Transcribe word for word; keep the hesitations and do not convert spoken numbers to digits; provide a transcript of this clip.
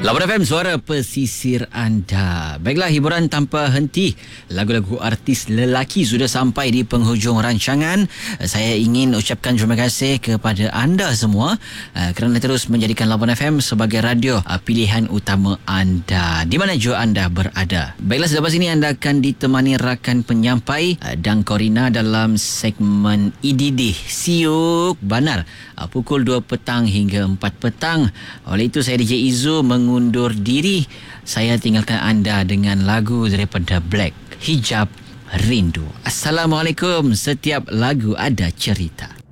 Labuan F M, suara pesisir anda. Baiklah, hiburan tanpa henti. Lagu-lagu artis lelaki sudah sampai di penghujung rancangan. Saya ingin ucapkan terima kasih kepada anda semua kerana terus menjadikan Labuan F M sebagai radio pilihan utama anda, di mana jua anda berada. Baiklah, selepas ini anda akan ditemani rakan penyampai Dan Corina dalam segmen I D D Siuk Banar pukul dua petang hingga empat petang. Oleh itu, saya D J Izu mengundur diri. Saya tinggalkan anda dengan lagu daripada Black, Hijab Rindu. Assalamualaikum. Setiap lagu ada cerita.